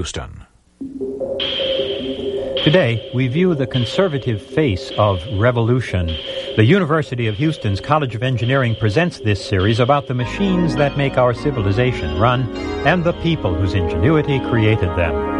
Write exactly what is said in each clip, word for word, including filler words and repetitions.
Houston. Today, we view the conservative face of revolution. The University of Houston's College of Engineering presents this series about the machines that make our civilization run and the people whose ingenuity created them.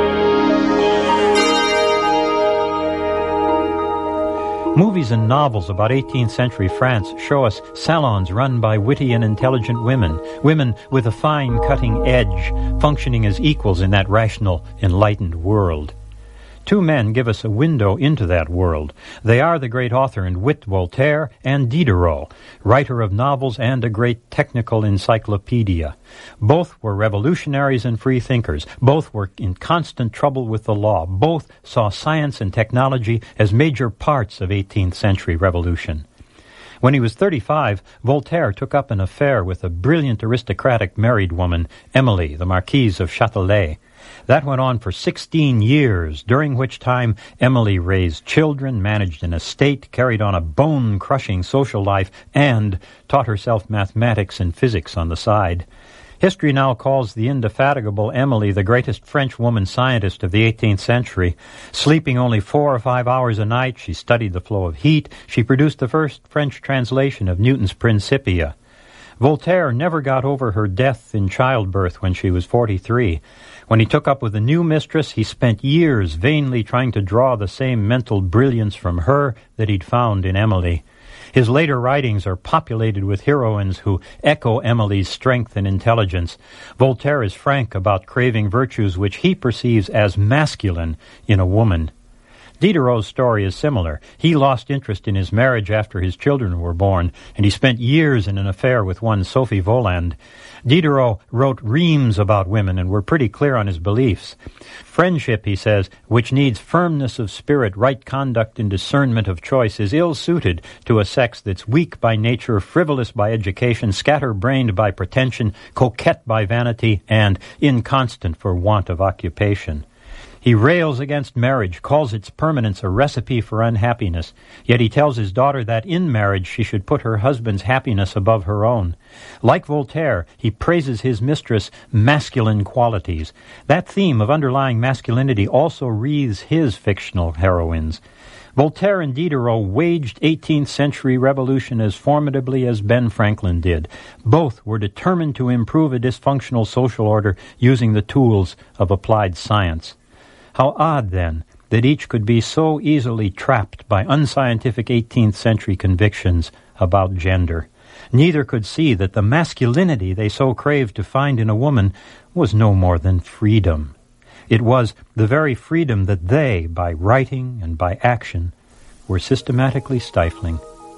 Movies and novels about eighteenth century France show us salons run by witty and intelligent women, women with a fine cutting edge, functioning as equals in that rational, enlightened world. Two men give us a window into that world. They are the great author and wit Voltaire and Diderot, writer of novels and a great technical encyclopedia. Both were revolutionaries and free thinkers. Both were in constant trouble with the law. Both saw science and technology as major parts of eighteenth century revolution. When he was thirty-five, Voltaire took up an affair with a brilliant aristocratic married woman, Emily, the Marquise of Châtelet. That went on for sixteen years, during which time Emily raised children, managed an estate, carried on a bone-crushing social life, and taught herself mathematics and physics on the side. History now calls the indefatigable Emily the greatest French woman scientist of the eighteenth century. Sleeping only four or five hours a night, she studied the flow of heat. She produced the first French translation of Newton's Principia. Voltaire never got over her death in childbirth when she was forty-three. When he took up with a new mistress, he spent years vainly trying to draw the same mental brilliance from her that he'd found in Emily. His later writings are populated with heroines who echo Emily's strength and intelligence. Voltaire is frank about craving virtues which he perceives as masculine in a woman. Diderot's story is similar. He lost interest in his marriage after his children were born, and he spent years in an affair with one Sophie Voland. Diderot wrote reams about women and were pretty clear on his beliefs. Friendship, he says, which needs firmness of spirit, right conduct, and discernment of choice, is ill-suited to a sex that's weak by nature, frivolous by education, scatter-brained by pretension, coquette by vanity, and inconstant for want of occupation. He rails against marriage, calls its permanence a recipe for unhappiness, yet he tells his daughter that in marriage she should put her husband's happiness above her own. Like Voltaire, he praises his mistress' masculine qualities. That theme of underlying masculinity also wreathes his fictional heroines. Voltaire and Diderot waged eighteenth century revolution as formidably as Ben Franklin did. Both were determined to improve a dysfunctional social order using the tools of applied science. How odd, then, that each could be so easily trapped by unscientific eighteenth century convictions about gender. Neither could see that the masculinity they so craved to find in a woman was no more than freedom. It was the very freedom that they, by writing and by action, were systematically stifling.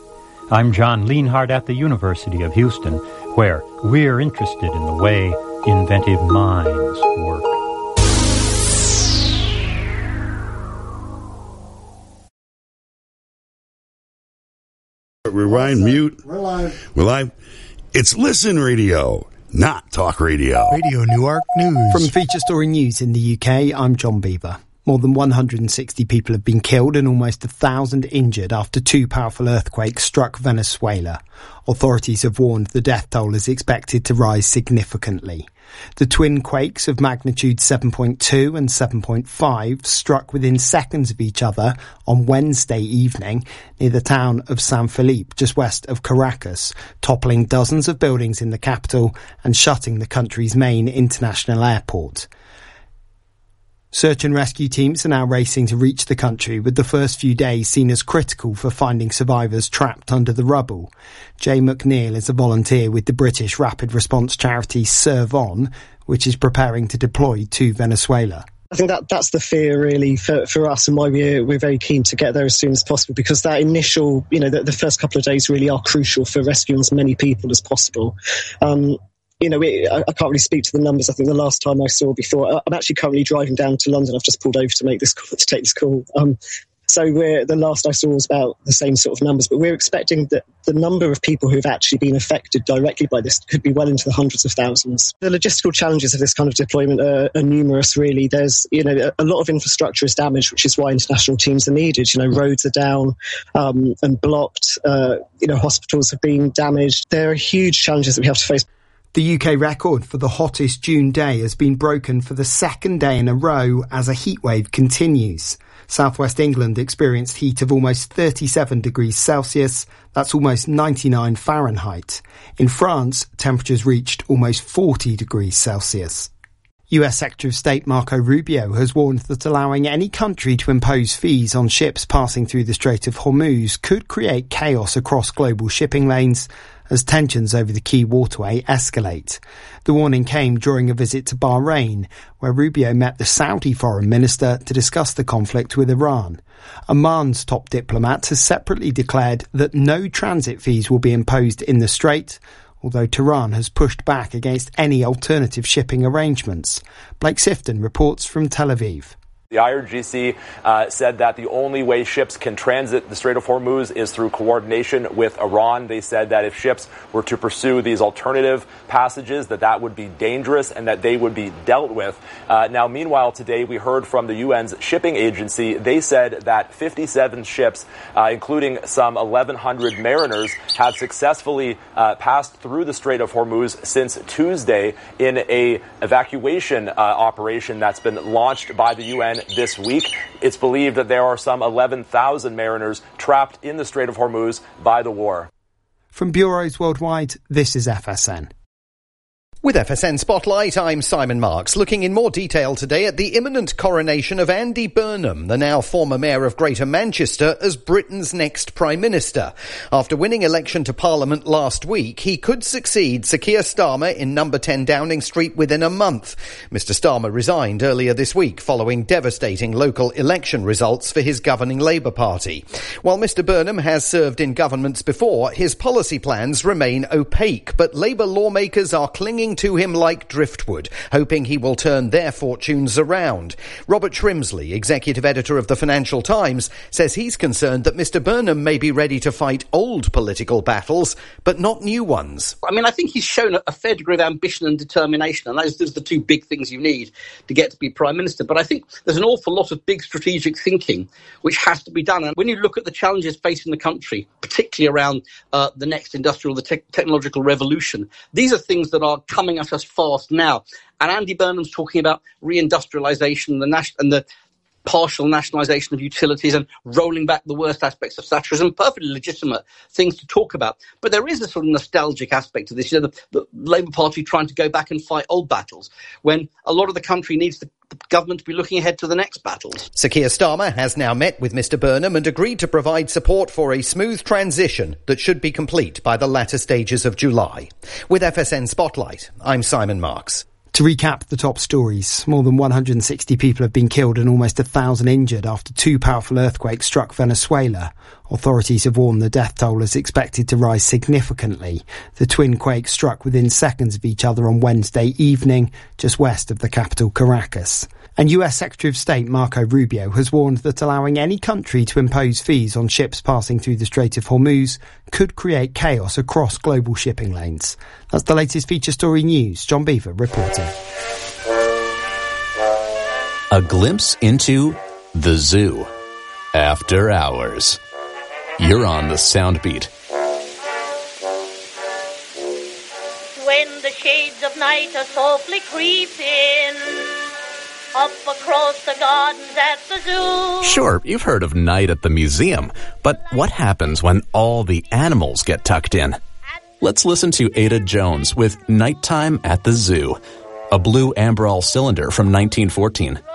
I'm John Lienhardt at the University of Houston, where we're interested in the way inventive minds work. Rewind, mute. We're live. We're live. It's Listen Radio, not Talk Radio. Radio Newark News. From Feature Story News in the U K, I'm John Beaver. More than one hundred sixty people have been killed and almost one thousand injured after two powerful earthquakes struck Venezuela. Authorities have warned the death toll is expected to rise significantly. The twin quakes of magnitude seven point two and seven point five struck within seconds of each other on Wednesday evening near the town of San Felipe, just west of Caracas, toppling dozens of buildings in the capital and shutting the country's main international airport. Search and rescue teams are now racing to reach the country, with the first few days seen as critical for finding survivors trapped under the rubble. Jay McNeil is a volunteer with the British rapid response charity Serve On, which is preparing to deploy to Venezuela. I think that that's the fear really for, for us, and why we're we're very keen to get there as soon as possible, because that initial, you know, the, the first couple of days really are crucial for rescuing as many people as possible. Um, You know, we, I, I can't really speak to the numbers. I think the last time I saw before, I'm actually currently driving down to London. I've just pulled over to make this call, to take this call. Um, so we're, the last I saw was about the same sort of numbers, but we're expecting that the number of people who have actually been affected directly by this could be well into the hundreds of thousands. The logistical challenges of this kind of deployment are, are numerous, really. There's, you know, a, a lot of infrastructure is damaged, which is why international teams are needed. You know, roads are down um, and blocked. Uh, you know, hospitals have been damaged. There are huge challenges that we have to face. The U K record for the hottest June day has been broken for the second day in a row as a heatwave continues. South West England experienced heat of almost thirty-seven degrees Celsius, that's almost ninety-nine Fahrenheit. In France, temperatures reached almost forty degrees Celsius. U S Secretary of State Marco Rubio has warned that allowing any country to impose fees on ships passing through the Strait of Hormuz could create chaos across global shipping lanes as tensions over the key waterway escalate. The warning came during a visit to Bahrain, where Rubio met the Saudi foreign minister to discuss the conflict with Iran. Oman's top diplomat has separately declared that no transit fees will be imposed in the strait, although Tehran has pushed back against any alternative shipping arrangements. Blake Sifton reports from Tel Aviv. The I R G C uh, said that the only way ships can transit the Strait of Hormuz is through coordination with Iran. They said that if ships were to pursue these alternative passages, that that would be dangerous and that they would be dealt with. Uh, now, meanwhile, today we heard from the U N's shipping agency. They said that fifty-seven ships, uh, including some eleven hundred mariners, have successfully uh, passed through the Strait of Hormuz since Tuesday in a evacuation uh, operation that's been launched by the U N this week. It's believed that there are some eleven thousand mariners trapped in the Strait of Hormuz by the war. From bureaus worldwide, this is F S N. With F S N Spotlight, I'm Simon Marks, looking in more detail today at the imminent coronation of Andy Burnham, the now former Mayor of Greater Manchester, as Britain's next Prime Minister. After winning election to Parliament last week, he could succeed Sir Keir Starmer in number ten Downing Street within a month. Mister Starmer resigned earlier this week following devastating local election results for his governing Labour Party. While Mister Burnham has served in governments before, his policy plans remain opaque, but Labour lawmakers are clinging to him like driftwood, hoping he will turn their fortunes around. Robert Shrimsley, executive editor of the Financial Times, says he's concerned that Mister Burnham may be ready to fight old political battles, but not new ones. I mean, I think he's shown a fair degree of ambition and determination, and those, those are the two big things you need to get to be Prime Minister. But I think there's an awful lot of big strategic thinking which has to be done. And when you look at the challenges facing the country, particularly around uh, the next industrial, the te- technological revolution, these are things that are coming at us fast now. And Andy Burnham's talking about reindustrialisation the nas- and the partial nationalisation of utilities and rolling back the worst aspects of Thatcherism, perfectly legitimate things to talk about. But there is a sort of nostalgic aspect to this. You know, the, the Labour Party trying to go back and fight old battles when a lot of the country needs the, the government to be looking ahead to the next battles. Sir Keir Starmer has now met with Mister Burnham and agreed to provide support for a smooth transition that should be complete by the latter stages of July. With F S N Spotlight, I'm Simon Marks. To recap the top stories, more than one hundred sixty people have been killed and almost a thousand injured after two powerful earthquakes struck Venezuela. Authorities have warned the death toll is expected to rise significantly. The twin quakes struck within seconds of each other on Wednesday evening, just west of the capital Caracas. And U S Secretary of State Marco Rubio has warned that allowing any country to impose fees on ships passing through the Strait of Hormuz could create chaos across global shipping lanes. That's the latest feature story news. John Beaver reporting. A glimpse into the zoo after hours. You're on the Soundbeat. When the shades of night are softly creeping up across the gardens at the zoo. Sure, you've heard of night at the museum, but what happens when all the animals get tucked in? Let's listen to Ada Jones with Nighttime at the Zoo, a blue Amberol cylinder from nineteen fourteen.